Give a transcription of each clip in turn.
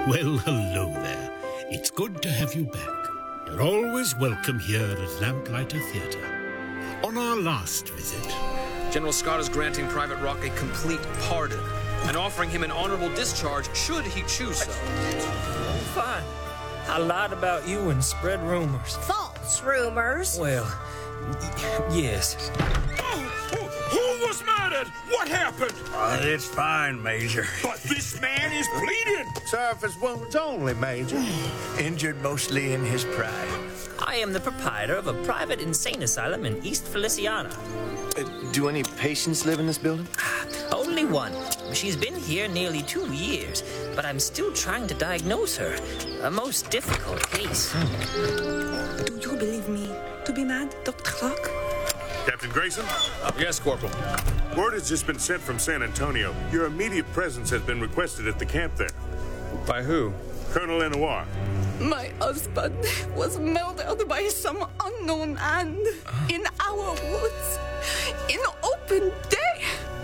Well, hello there. It's good to have you back. You're always welcome here at Lamplighter Theatre. On our last visit, General Scott is granting Private Rock a complete pardon and offering him an honorable discharge should he choose so. Fine. I lied about you and spread rumors. False rumors? Well, yes. Who was murdered? What happened? It's fine, Major. But this man is bleeding. Surface wounds only, Major. Injured mostly in his pride. I am the proprietor of a private insane asylum in East Feliciana. Do any patients live in this building? Only one. She's been here nearly 2 years, but I'm still trying to diagnose her. A most difficult case. Do you believe me to be mad, Dr. Clark? Captain Grayson? Yes, Corporal. Word has just been sent from San Antonio. Your immediate presence has been requested at the camp there. By who? Colonel Lenoir. My husband was murdered by some unknown hand in our woods in open day.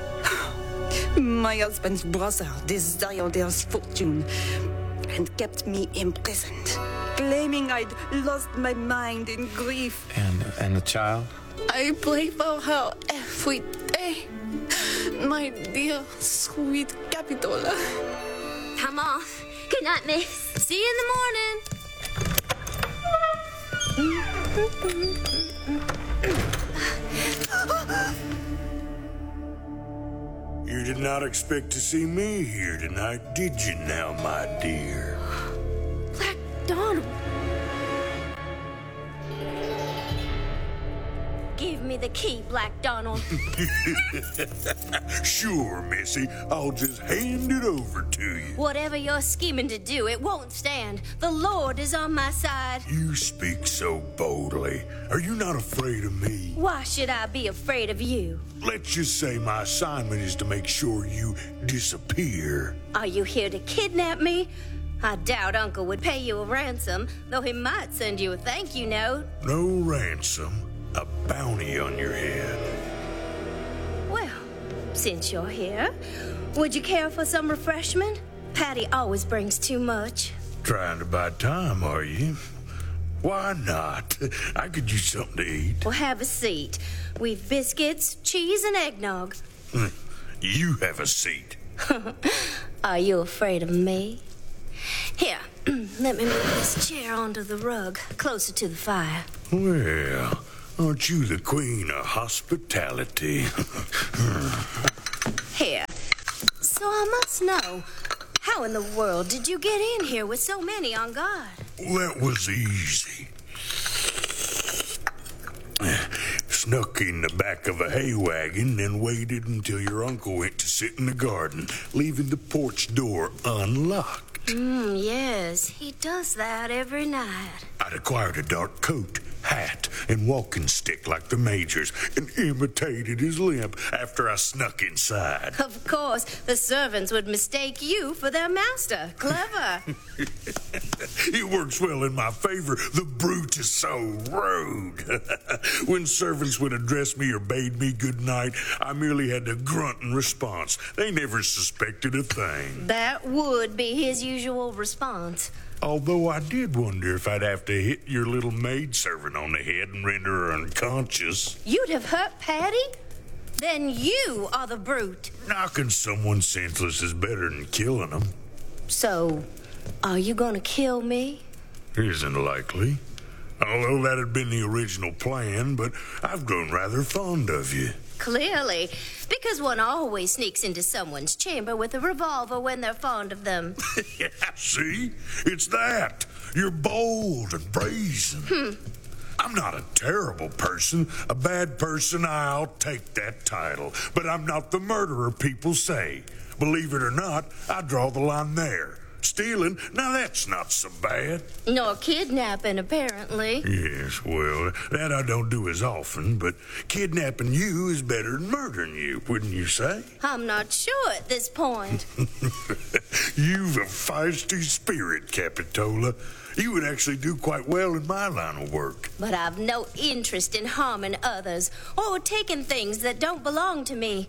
My husband's brother desired his fortune and kept me imprisoned, claiming I'd lost my mind in grief. And the child? I pray for her every day. My dear, sweet Capitola. I'm off. Good night, miss. See you in the morning. You did not expect to see me here tonight, did you now, my dear? Black Donald. Give me the key, Black Donald. Sure, Missy. I'll just hand it over to you. Whatever you're scheming to do, it won't stand. The Lord is on my side. You speak so boldly. Are you not afraid of me? Why should I be afraid of you? Let's just say my assignment is to make sure you disappear. Are you here to kidnap me? I doubt Uncle would pay you a ransom, though he might send you a thank you note. No ransom. A bounty on your head. Well, since you're here, would you care for some refreshment? Patty always brings too much. Trying to buy time, are you? Why not? I could use something to eat. Well, have a seat. We've biscuits, cheese, and eggnog. You have a seat. Are you afraid of me? Here, let me move this chair onto the rug, closer to the fire. Well, aren't you the queen of hospitality? Here. So I must know, how in the world did you get in here with so many on guard? That was easy. Snuck in the back of a hay wagon, then waited until your uncle went to sit in the garden, leaving the porch door unlocked. Yes, he does that every night. I'd acquired a dark coat, hat, and walking stick like the Major's, and imitated his limp after I snuck inside. Of course, the servants would mistake you for their master. Clever. It works well in my favor. The brute is so rude. When servants would address me or bade me good night, I merely had to grunt in response. They never suspected a thing. That would be his usual response. Although I did wonder if I'd have to hit your little maidservant on the head and render her unconscious. You'd have hurt Patty? Then you are the brute. Knocking someone senseless is better than killing them. So, are you gonna kill me? Isn't likely. Although that had been the original plan, but I've grown rather fond of you. Clearly, because one always sneaks into someone's chamber with a revolver when they're fond of them. Yeah, see? It's that. You're bold and brazen. I'm not a terrible person. A bad person, I'll take that title. But I'm not the murderer people say. Believe it or not, I draw the line there. Stealing, now that's not so bad. Nor kidnapping, apparently. Yes, well, that I don't do as often, but kidnapping you is better than murdering you, wouldn't you say? I'm not sure at this point. You've a feisty spirit, Capitola. You would actually do quite well in my line of work. But I've no interest in harming others or taking things that don't belong to me.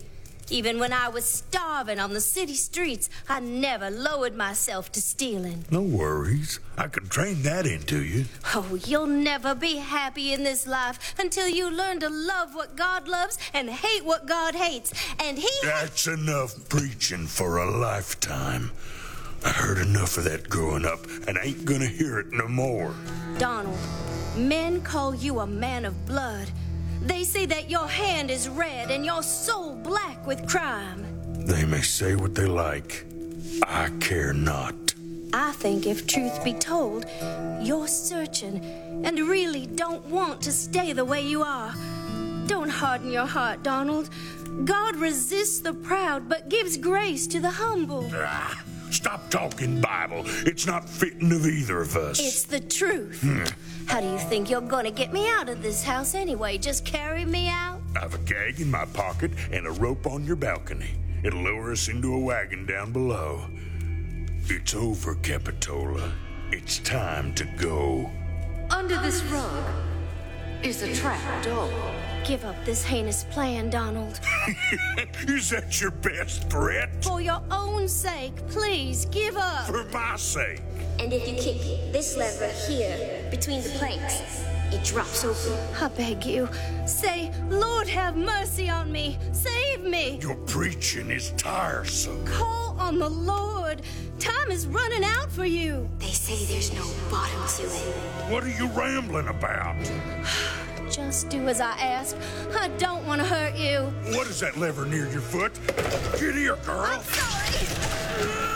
Even when I was starving on the city streets, I never lowered myself to stealing. No worries. I can train that into you. Oh, you'll never be happy in this life until you learn to love what God loves and hate what God hates. And That's enough preaching for a lifetime. I heard enough of that growing up and ain't gonna hear it no more. Donald, men call you a man of blood. They say that your hand is red and your soul black with crime. They may say what they like. I care not. I think if truth be told, you're searching and really don't want to stay the way you are. Don't harden your heart, Donald. God resists the proud but gives grace to the humble. Stop talking Bible. It's not fitting of either of us. It's the truth. How do you think you're gonna get me out of this house anyway? Just carry me out? I've a gag in my pocket and a rope on your balcony. It'll lower us into a wagon down below. It's over, Capitola. It's time to go. Under this rug is a trap door. Give up this heinous plan, Donald. Is that your best threat? For your own sake, please give up. For my sake. And if you kick this lever here, between the planks, it drops open. I beg you, say, Lord, have mercy on me. Save me. Your preaching is tiresome. Call on the Lord. Time is running out for you. They say there's no bottom to it. What are you rambling about? Just do as I ask. I don't want to hurt you. What is that lever near your foot? Get here, girl. I'm sorry.